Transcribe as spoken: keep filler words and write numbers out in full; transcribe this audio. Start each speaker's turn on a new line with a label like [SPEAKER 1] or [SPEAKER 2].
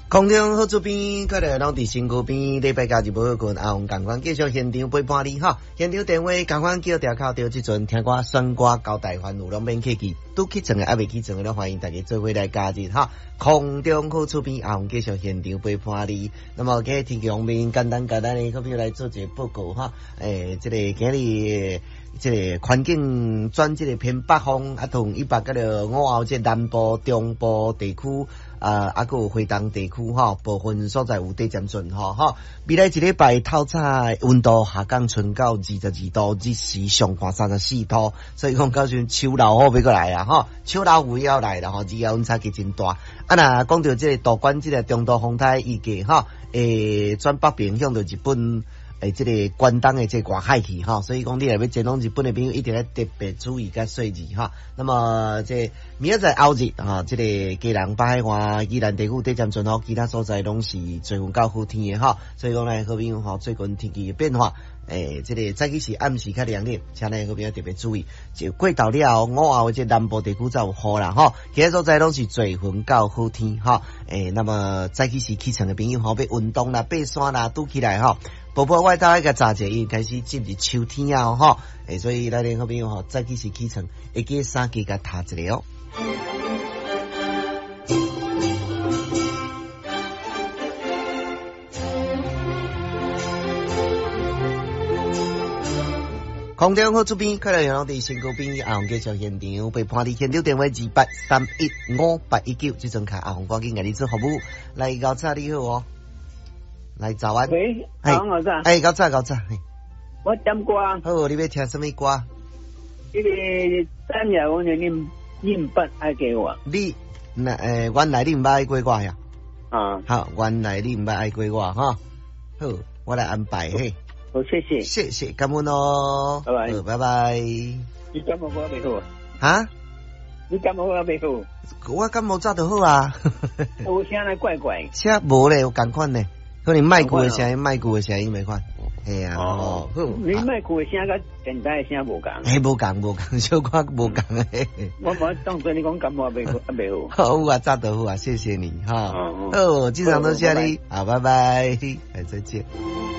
[SPEAKER 1] 空中好出边，快乐拢伫身躯边。礼拜假日无好困，阿红共款继续现场陪伴你哈。现场电话共款叫条靠着即阵听歌、选歌、交代烦恼拢免客气，拄起床的还未起床的，都欢迎大家做伙来假日哈。空中好出边，阿红继续现场陪伴你。那么今日天气方面，简单简单的，可比如来做一个报告哈。诶、欸，即、这个今日。即个环境转即个偏北风，啊，同一百个了午后即南部、中部地区，啊，啊，个有华东地区吼，部分所在有地渐准吼吼。未来一礼拜透早温度下降，剩到二十二度，日时上看三十四度，所以讲到时秋老虎要过来啊吼，秋老虎要来了吼，日夜温差计真大。啊，若讲到即个大关即个中度风台预计吼，诶，转北边向着日本。诶，这个关东的这个外海去哈，所以讲你若要前往日本的朋友，一定要特别注意甲细致哈。那么这明仔载后日哈，这个基隆、北海岸、宜兰地区地渐准好，其他所在拢是最云到好天的哈。所以讲呢，好朋友哈，最近天气的变化，诶，这个早起是暗时较凉点，请呢好朋友特别注意。就过到了后，午后这南部地区才有雨啦哈，其他所在拢是最云到好天哈。诶，那么早起时起床的朋友哈，要运动啦、爬山啦，拄起来哈。婆婆外头迄个炸者，伊开始进入秋天啊吼，诶，所以咱哋好朋友吼，早起时起床，会记衫记甲踏一下哦。空中好出边，快乐阳光伫身躯边，阿红继续现场陪伴你，现场电话二八三一五八一九，即阵卡阿红赶紧甲你做服务，来搞早你好哦。来早安，
[SPEAKER 2] 喂，早安早，
[SPEAKER 1] 哎，搞早搞早，
[SPEAKER 2] 我点歌，
[SPEAKER 1] 好，你要听什么歌？
[SPEAKER 2] 这个三日我念念不爱给我，
[SPEAKER 1] 你那诶，原来你唔捌爱过我呀？
[SPEAKER 2] 啊，
[SPEAKER 1] 好，原来你唔捌爱过我哈，好，我来安排嘿，
[SPEAKER 2] 好，谢谢，
[SPEAKER 1] 谢谢，感恩哦，
[SPEAKER 2] 拜拜，
[SPEAKER 1] 好，拜拜。
[SPEAKER 2] 你感冒我未好
[SPEAKER 1] 啊？
[SPEAKER 2] 你感冒我未好？
[SPEAKER 1] 我感冒早就好啊，
[SPEAKER 2] 我声来怪怪，
[SPEAKER 1] 车无咧，有共款咧。可能麦克的声音，麦克的声音没款，哎呀，哦，
[SPEAKER 2] 你麦克的声甲电台的声无共，
[SPEAKER 1] 哎，无共无共，小可无共诶。
[SPEAKER 2] 我冇当做你讲感冒未好，未好。
[SPEAKER 1] 好啊，早得好啊，谢谢你哈。哦，经常都谢你，好，拜拜，哎，再见。